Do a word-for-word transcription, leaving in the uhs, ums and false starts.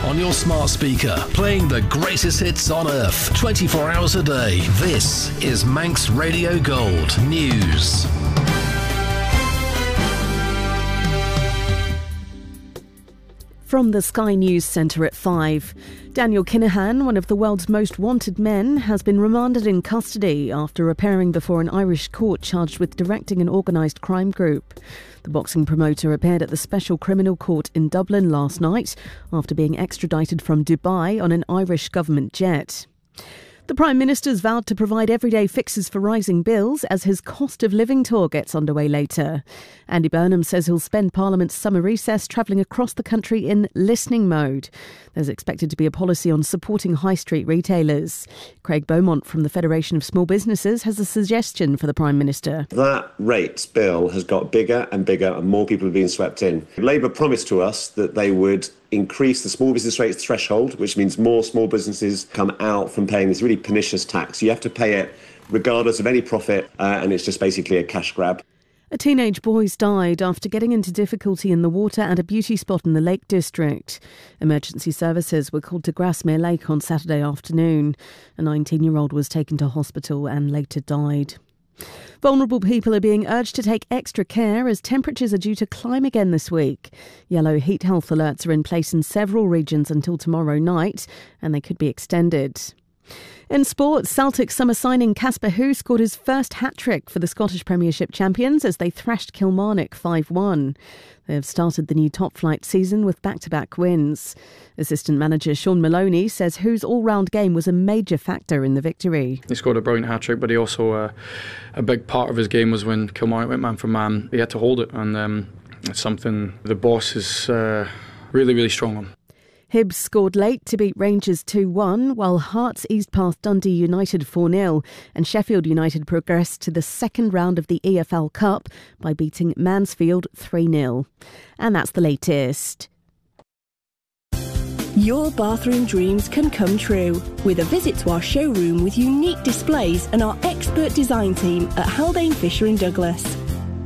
on your smart speaker, playing the greatest hits on earth, twenty-four hours a day. This is Manx Radio Gold News. From the Sky News Centre at five. Daniel Kinahan, one of the world's most wanted men, has been remanded in custody after appearing before an Irish court charged with directing an organised crime group. The boxing promoter appeared at the Special Criminal Court in Dublin last night after being extradited from Dubai on an Irish government jet. The Prime Minister's vowed to provide everyday fixes for rising bills as his cost of living tour gets underway later. Andy Burnham says he'll spend Parliament's summer recess travelling across the country in listening mode. There's expected to be a policy on supporting high street retailers. Craig Beaumont from the Federation of Small Businesses has a suggestion for the Prime Minister. That rates bill has got bigger and bigger and more people are being swept in. Labour promised to us that they would increase the small business rates threshold, which means more small businesses come out from paying this really pernicious tax. You have to pay it regardless of any profit, uh, and it's just basically a cash grab. A teenage boy's died after getting into difficulty in the water at a beauty spot in the Lake District. Emergency services were called to Grasmere Lake on Saturday afternoon. A nineteen-year-old was taken to hospital and later died. Vulnerable people are being urged to take extra care as temperatures are due to climb again this week. Yellow heat health alerts are in place in several regions until tomorrow night, and they could be extended. In sports, Celtic summer signing Casper Hu scored his first hat-trick for the Scottish Premiership champions as they thrashed Kilmarnock five one. They have started the new top-flight season with back-to-back wins. Assistant manager Sean Maloney says Hu's all-round game was a major factor in the victory. He scored a brilliant hat-trick, but he also, uh, a big part of his game was when Kilmarnock went man for man. He had to hold it, and um, it's something the boss is uh, really, really strong on. Hibs scored late to beat Rangers two one, while Hearts eased past Dundee United four nil, and Sheffield United progressed to the second round of the E F L Cup by beating Mansfield three nil. And that's the latest. Your bathroom dreams can come true with a visit to our showroom with unique displays and our expert design team at Haldane Fisher and Douglas.